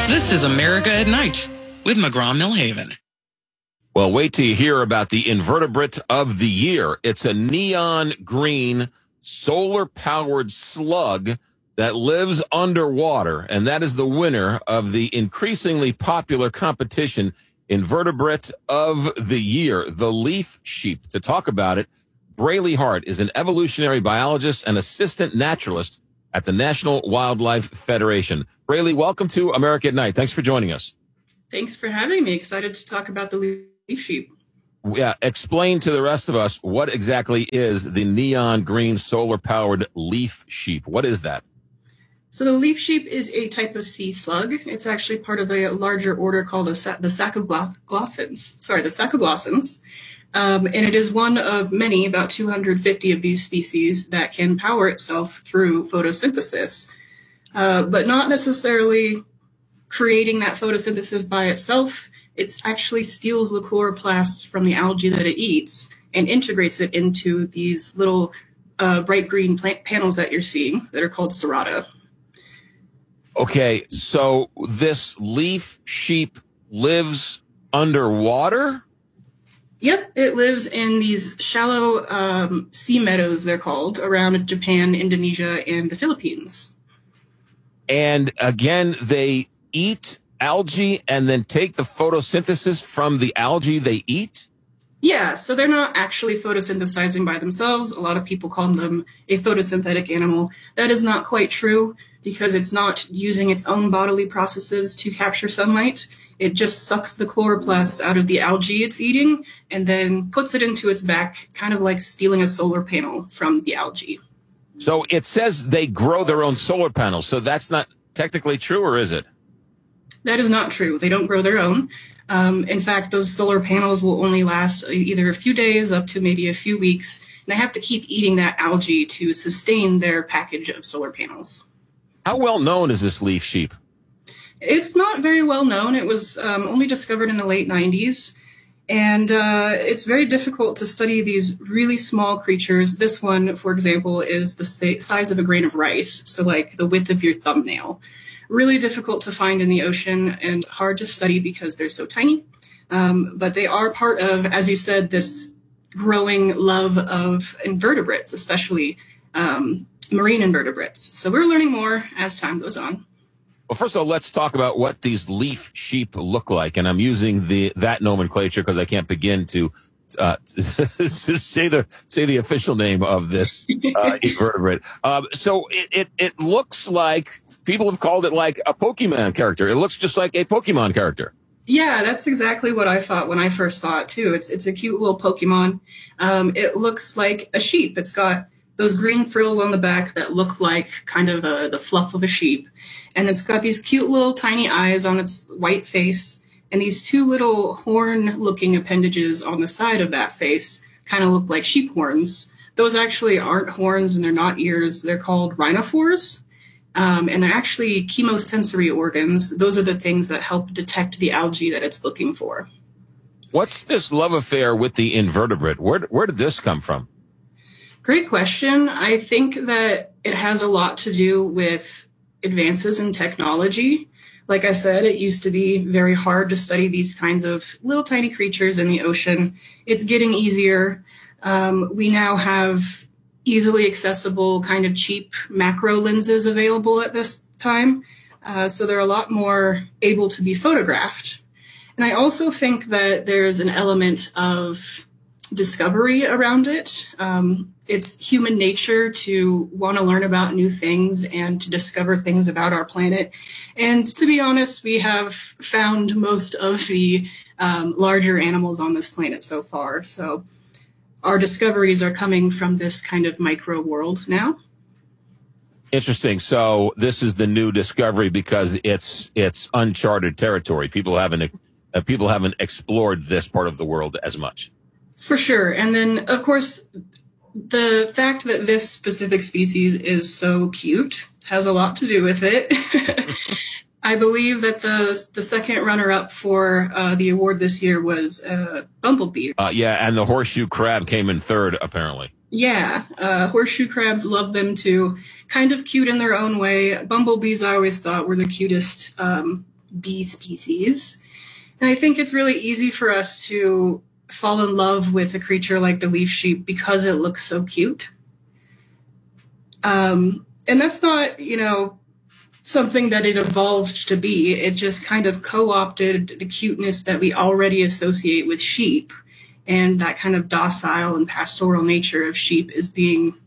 This is America at Night with McGraw-Millhaven. Well, wait till you hear about the invertebrate of the year. It's a neon green solar-powered slug that lives underwater, and that is the winner of the increasingly popular competition, Invertebrate of the Year, the leaf sheep. To talk about it, Braley Hart is an evolutionary biologist and assistant naturalist at the National Wildlife Federation. Braley, welcome to America at Night. Thanks for joining us. Thanks for having me. Excited to talk about the leaf sheep. Yeah, explain to the rest of us what exactly is the neon green solar-powered leaf sheep. What is that? So the leaf sheep is a type of sea slug. It's actually part of a larger order called the Sacoglossans. The Sacoglossans. And it is one of many, about 250 of these species, that can power itself through photosynthesis, but not necessarily creating that photosynthesis by itself. It actually steals the chloroplasts from the algae that it eats and integrates it into these little bright green plant panels that you're seeing that are called serrata. Okay, so this leaf sheep lives underwater? Yep, it lives in these shallow sea meadows, they're called, around Japan, Indonesia, and the Philippines. And again, they eat algae and then take the photosynthesis from the algae they eat? Yeah, so they're not actually photosynthesizing by themselves. A lot of people call them a photosynthetic animal. That is not quite true because it's not using its own bodily processes to capture sunlight. It just sucks the chloroplasts out of the algae it's eating and then puts it into its back, kind of like stealing a solar panel from the algae. So it says they grow their own solar panels. So that's not technically true, or is it? That is not true. They don't grow their own. In fact, those solar panels will only last either a few days up to maybe a few weeks. And they have to keep eating that algae to sustain their package of solar panels. How well known is this leaf sheep? It's not very well known. It was only discovered in the late 90s. And it's very difficult to study these really small creatures. This one, for example, is the size of a grain of rice, so like the width of your thumbnail. Really difficult to find in the ocean and hard to study because they're so tiny. But they are part of, as you said, this growing love of invertebrates, especially marine invertebrates. So we're learning more as time goes on. Well, first of all, let's talk about what these leaf sheep look like. And I'm using that nomenclature because I can't begin to say the official name of this invertebrate. So it looks like people have called it like a Pokemon character. It looks just like a Pokemon character. Yeah, that's exactly what I thought when I first saw it too. It's a cute little Pokemon. It looks like a sheep. It's got those green frills on the back that look like kind of the fluff of a sheep. And it's got these cute little tiny eyes on its white face. And these two little horn-looking appendages on the side of that face kind of look like sheep horns. Those actually aren't horns and they're not ears. They're called rhinophores. And they're actually chemosensory organs. Those are the things that help detect the algae that it's looking for. What's this love affair with the invertebrate? Where did this come from? Great question. I think that it has a lot to do with advances in technology. Like I said, it used to be very hard to study these kinds of little tiny creatures in the ocean. It's getting easier. We now have easily accessible kind of cheap macro lenses available at this time. So they're a lot more able to be photographed. And I also think that there's an element of discovery around it. It's human nature to want to learn about new things and to discover things about our planet. And to be honest, we have found most of the larger animals on this planet so far. So our discoveries are coming from this kind of micro world now. Interesting. So this is the new discovery because it's uncharted territory. People haven't explored this part of the world as much. For sure. And then, of course, the fact that this specific species is so cute has a lot to do with it. I believe that the second runner-up for the award this year was Bumblebee. Yeah, and the horseshoe crab came in third, apparently. Yeah, horseshoe crabs, love them too. Kind of cute in their own way. Bumblebees, I always thought, were the cutest bee species. And I think it's really easy for us to fall in love with a creature like the leaf sheep because it looks so cute. And that's not, something that it evolved to be. It just kind of co-opted the cuteness that we already associate with sheep, and that kind of docile and pastoral nature of sheep is being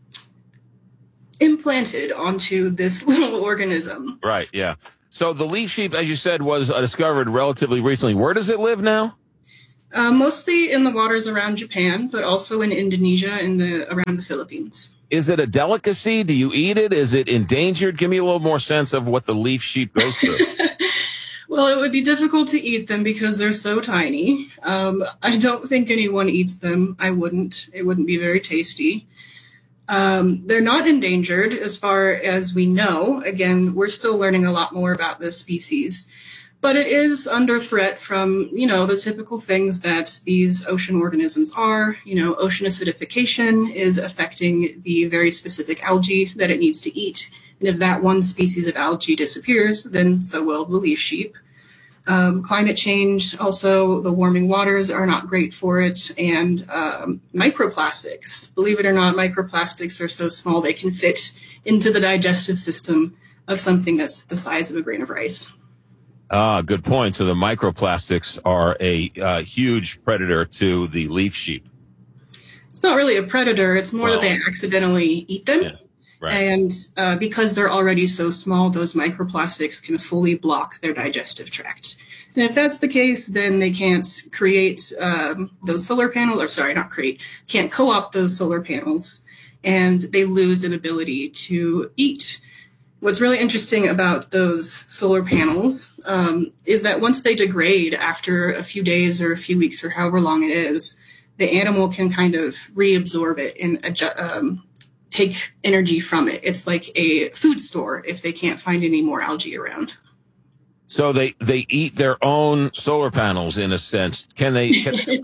implanted onto this little organism. Right, yeah. So the leaf sheep, as you said, was discovered relatively recently. Where does it live now? Mostly in the waters around Japan, but also in Indonesia and around the Philippines. Is it a delicacy? Do you eat it? Is it endangered? Give me a little more sense of what the leaf sheep goes through. Well, it would be difficult to eat them because they're so tiny. I don't think anyone eats them. I wouldn't. It wouldn't be very tasty. They're not endangered as far as we know. Again, we're still learning a lot more about this species. But it is under threat from, the typical things that these ocean organisms are. Ocean acidification is affecting the very specific algae that it needs to eat. And if that one species of algae disappears, then so will the leaf sheep. Climate change, also the warming waters are not great for it. And microplastics, believe it or not, microplastics are so small they can fit into the digestive system of something that's the size of a grain of rice. Good point. So the microplastics are a huge predator to the leaf sheep. It's not really a predator. It's more that they accidentally eat them. Yeah, right. And because they're already so small, those microplastics can fully block their digestive tract. And if that's the case, then they can't create those solar panels, or sorry, not create, can't co-opt those solar panels, and they lose an ability to eat. What's really interesting about those solar panels is that once they degrade after a few days or a few weeks or however long it is, the animal can kind of reabsorb it and take energy from it. It's like a food store if they can't find any more algae around. So they eat their own solar panels in a sense. Can they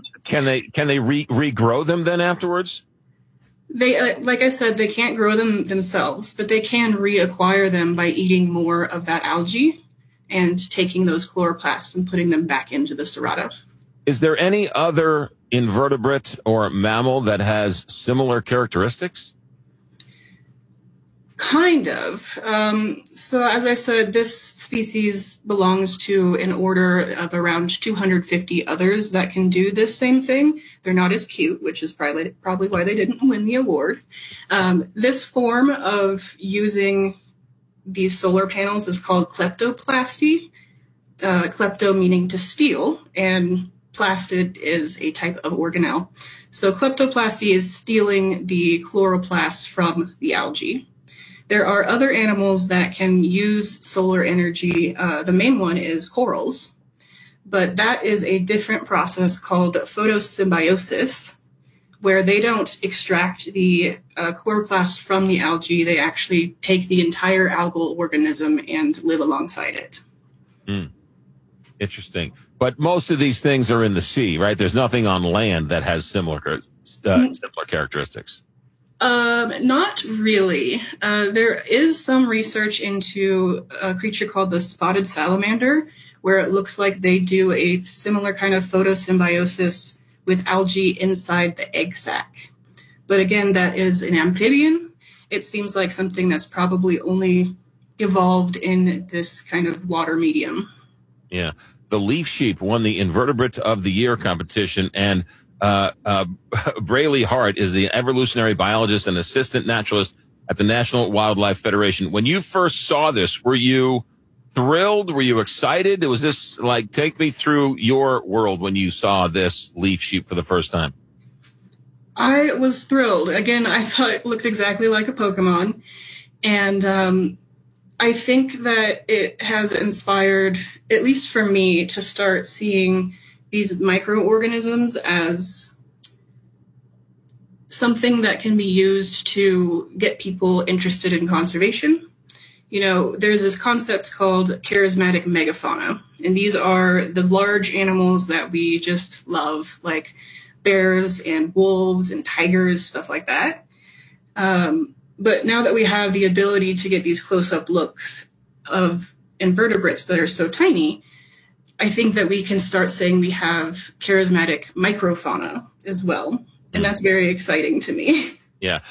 regrow them then afterwards? They, like I said, they can't grow them themselves, but they can reacquire them by eating more of that algae and taking those chloroplasts and putting them back into the cerata. Is there any other invertebrate or mammal that has similar characteristics? Kind of. So as I said, this species belongs to an order of around 250 others that can do this same thing. They're not as cute, which is probably why they didn't win the award. This form of using these solar panels is called kleptoplasty. Klepto meaning to steal, and plastid is a type of organelle. So kleptoplasty is stealing the chloroplasts from the algae. There are other animals that can use solar energy. The main one is corals, but that is a different process called photosymbiosis, where they don't extract the chloroplast from the algae. They actually take the entire algal organism and live alongside it. Interesting. But most of these things are in the sea, right? There's nothing on land that has similar characteristics. Not really. There is some research into a creature called the spotted salamander, where it looks like they do a similar kind of photosymbiosis with algae inside the egg sac. But again, that is an amphibian. It seems like something that's probably only evolved in this kind of water medium. Yeah. The leaf sheep won the Invertebrate of the Year competition, and Braley Hart is the evolutionary biologist and assistant naturalist at the National Wildlife Federation. When you first saw this, were you thrilled? Were you excited? Was this like, take me through your world when you saw this leaf sheep for the first time? I was thrilled. Again, I thought it looked exactly like a Pokemon. And I think that it has inspired, at least for me, to start seeing these microorganisms as something that can be used to get people interested in conservation. You know, there's this concept called charismatic megafauna, and these are the large animals that we just love, like bears and wolves and tigers, stuff like that. But now that we have the ability to get these close-up looks of invertebrates that are so tiny, I think that we can start saying we have charismatic microfauna as well. And that's very exciting to me. Yeah.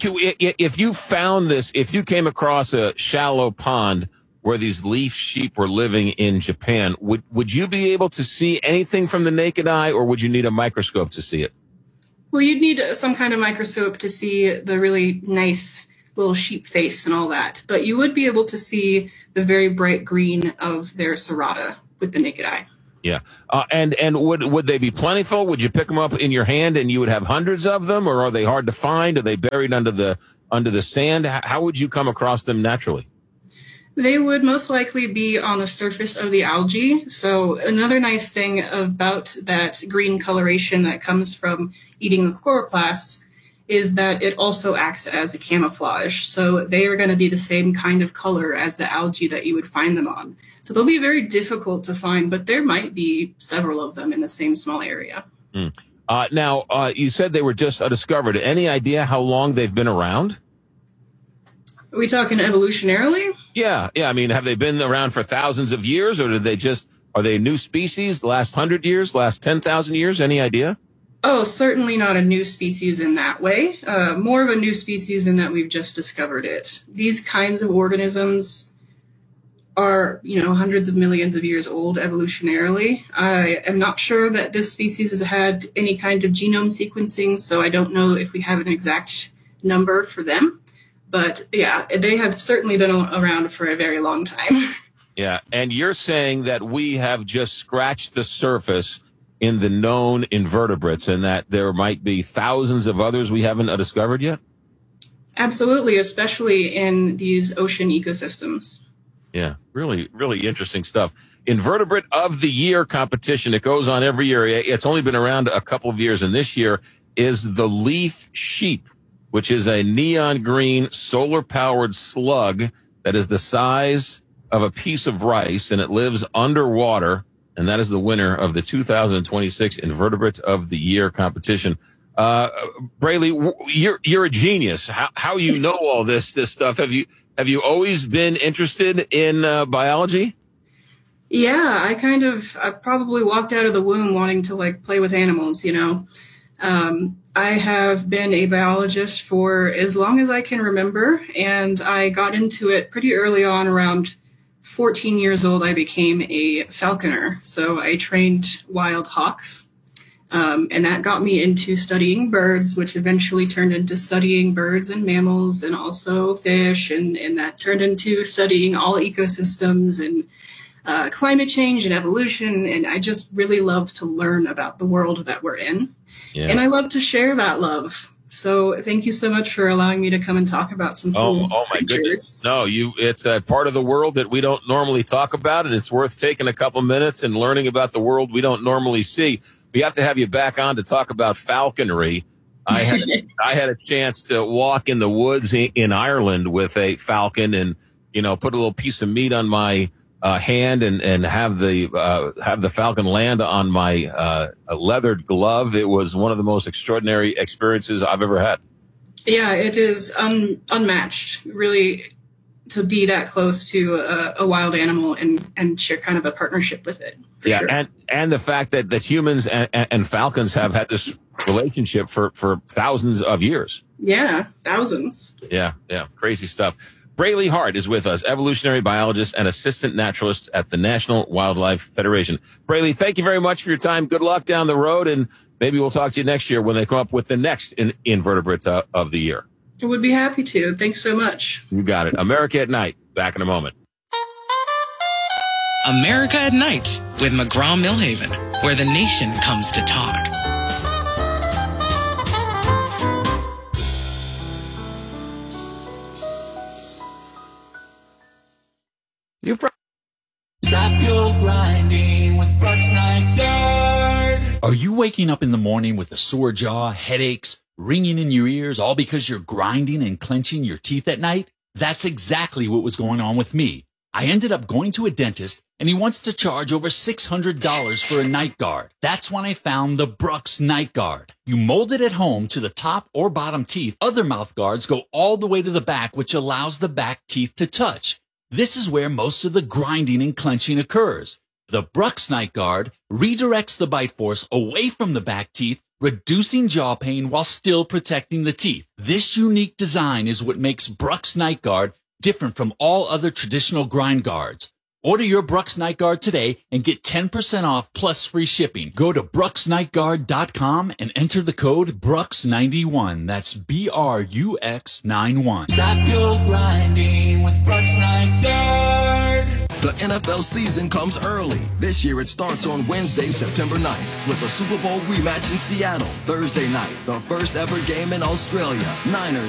If you found this, if you came across a shallow pond where these leaf sheep were living in Japan, would you be able to see anything from the naked eye, or would you need a microscope to see it? Well, you'd need some kind of microscope to see the really nice little sheep face and all that. But you would be able to see the very bright green of their serrata with the naked eye. Yeah. And would they be plentiful? Would you pick them up in your hand and you would have hundreds of them, or are they hard to find? Are they buried under the sand? How would you come across them naturally? They would most likely be on the surface of the algae. So another nice thing about that green coloration that comes from eating the chloroplasts is that it also acts as a camouflage. So they are going to be the same kind of color as the algae that you would find them on. So they'll be very difficult to find, but there might be several of them in the same small area. Now, you said they were just discovered. Any idea how long they've been around? Are we talking evolutionarily? Yeah. I mean, have they been around for thousands of years, or are they a new species, last 100 years, last 10,000 years? Any idea? Oh, certainly not a new species in that way. More of a new species in that we've just discovered it. These kinds of organisms are, hundreds of millions of years old evolutionarily. I am not sure that this species has had any kind of genome sequencing, so I don't know if we have an exact number for them. But yeah, they have certainly been around for a very long time. Yeah, and you're saying that we have just scratched the surface in the known invertebrates, and that there might be thousands of others we haven't discovered yet? Absolutely, especially in these ocean ecosystems. Yeah, really, really interesting stuff. Invertebrate of the Year competition. It goes on every year. It's only been around a couple of years, and this year is the leaf sheep, which is a neon green solar-powered slug that is the size of a piece of rice, and it lives underwater. And that is the winner of the 2026 Invertebrate of the Year competition. Braley, you're a genius. How you know all this stuff? Have you always been interested in biology? Yeah, I probably walked out of the womb wanting to play with animals, I have been a biologist for as long as I can remember, and I got into it pretty early on. Around 14 years old, I became a falconer. So I trained wild hawks, and that got me into studying birds, which eventually turned into studying birds and mammals and also fish, and that turned into studying all ecosystems and climate change and evolution. And I just really love to learn about the world that we're in. Yeah. And I love to share that love. So thank you so much for allowing me to come and talk about some cool Oh my goodness. No, it's a part of the world that we don't normally talk about, and it's worth taking a couple minutes and learning about the world we don't normally see. We have to have you back on to talk about falconry. I had a chance to walk in the woods in Ireland with a falcon and, put a little piece of meat on my hand and have the falcon land on my leathered glove. It was one of the most extraordinary experiences I've ever had. Yeah, it is unmatched, really, to be that close to a wild animal and share kind of a partnership with it. Yeah, sure. and the fact that humans and falcons have had this relationship for thousands of years. Yeah, thousands. Yeah, crazy stuff. Braley Hart is with us, evolutionary biologist and assistant naturalist at the National Wildlife Federation. Braley, thank you very much for your time. Good luck down the road, and maybe we'll talk to you next year when they come up with the next invertebrate of the year. I would be happy to. Thanks so much. You got it. America at Night. Back in a moment. America at Night with McGraw-Milhaven, where the nation comes to talk. Stop your grinding with Brooks Night Guard. Are you waking up in the morning with a sore jaw, headaches, ringing in your ears, all because you're grinding and clenching your teeth at night? That's exactly what was going on with me. I ended up going to a dentist, and he wants to charge over $600 for a night guard. That's when I found the Brooks Night Guard. You mold it at home to the top or bottom teeth. Other mouth guards go all the way to the back, which allows the back teeth to touch. This is where most of the grinding and clenching occurs. The Brux Night Guard redirects the bite force away from the back teeth, reducing jaw pain while still protecting the teeth. This unique design is what makes Brux Night Guard different from all other traditional grind guards. Order your Brux Night Guard today and get 10% off plus free shipping. Go to BruxNightGuard.com and enter the code BRUX91. That's BRUX91. Stop your grinding with Brux Night Guard. The NFL season comes early. This year it starts on Wednesday, September 9th with the Super Bowl rematch in Seattle. Thursday night, the first ever game in Australia. Niners